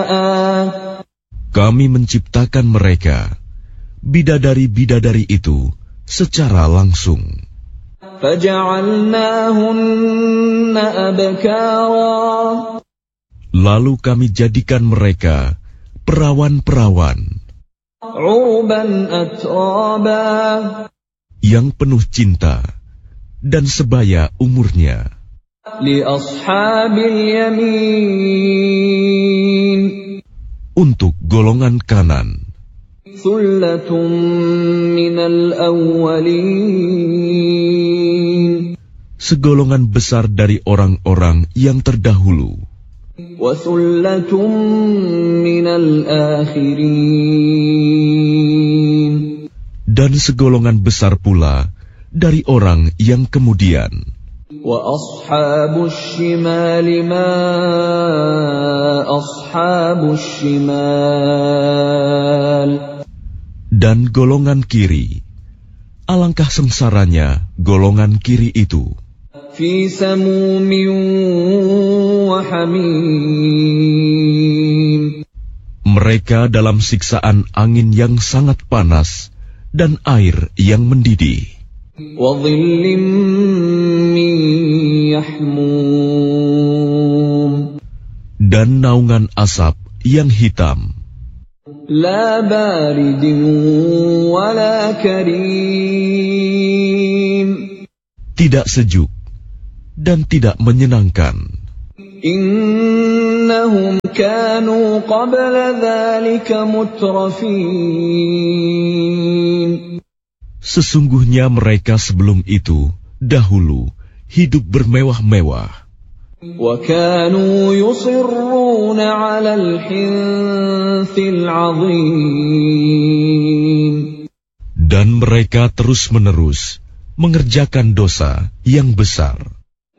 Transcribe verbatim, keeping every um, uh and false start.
Kami menciptakan mereka, bidadari-bidadari itu, secara langsung. Lalu kami jadikan mereka perawan-perawan yang penuh cinta dan sebaya umurnya. Untuk golongan kanan, segolongan besar dari orang-orang yang terdahulu, dan segolongan besar pula dari orang yang kemudian. Dan golongan kiri, alangkah sengsaranya golongan kiri itu. Mereka dalam siksaan angin yang sangat panas dan air yang mendidih. Dan naungan asap yang hitam. Tidak sejuk dan tidak menyenangkan. Innahum kanu qabla dzalika mutrafin. Sesungguhnya mereka sebelum itu, dahulu, hidup bermewah-mewah. وَكَانُوا يُصِرُّونَ عَلَى الْحِنثِ الْعَظِيمِ. Dan mereka terus-menerus mengerjakan dosa yang besar.